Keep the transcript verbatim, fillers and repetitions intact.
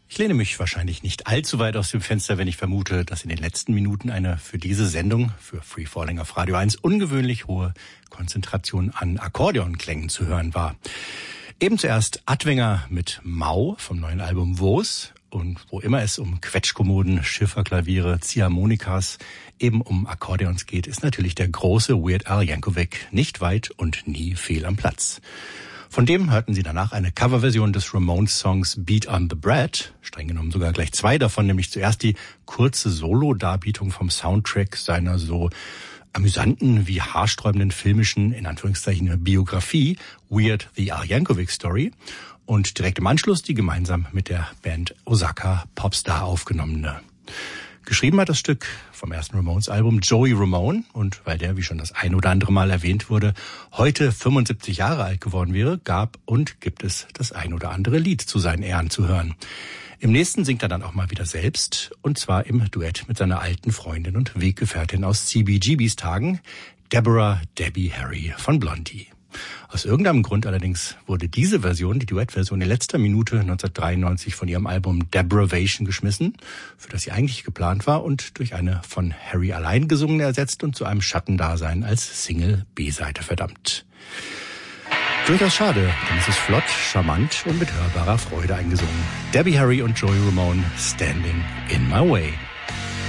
Ich lehne mich wahrscheinlich nicht allzu weit aus dem Fenster, wenn ich vermute, dass in den letzten Minuten eine für diese Sendung, für Free Falling auf Radio eins, ungewöhnlich hohe Konzentration an Akkordeonklängen zu hören war. Eben zuerst Adwenger mit Mau vom neuen Album Wo's. Und wo immer es um Quetschkommoden, Schifferklaviere, Ziehharmonikas, eben um Akkordeons geht, ist natürlich der große Weird Al Yankovic nicht weit und nie fehl am Platz. Von dem hörten Sie danach eine Coverversion des Ramones-Songs Beat on the Bread, streng genommen sogar gleich zwei davon, nämlich zuerst die kurze Solo-Darbietung vom Soundtrack seiner so amüsanten wie haarsträubenden filmischen, in Anführungszeichen, Biografie Weird the Al Yankovic Story und direkt im Anschluss die gemeinsam mit der Band Osaka Popstar aufgenommene. Geschrieben hat das Stück vom ersten Ramones-Album Joey Ramone, und weil der, wie schon das ein oder andere Mal erwähnt wurde, heute fünfundsiebzig Jahre alt geworden wäre, gab und gibt es das ein oder andere Lied zu seinen Ehren zu hören. Im nächsten singt er dann auch mal wieder selbst, und zwar im Duett mit seiner alten Freundin und Weggefährtin aus C B G Bs Tagen, Deborah Debbie Harry von Blondie. Aus irgendeinem Grund allerdings wurde diese Version, die Duettversion, in letzter Minute neunzehnhundertdreiundneunzig von ihrem Album Deborahvation geschmissen, für das sie eigentlich geplant war, und durch eine von Harry allein gesungene ersetzt und zu einem Schattendasein als Single B-Seite verdammt. Durchaus schade, denn es ist flott, charmant und mit hörbarer Freude eingesungen. Debbie Harry und Joey Ramone, Standing in My Way.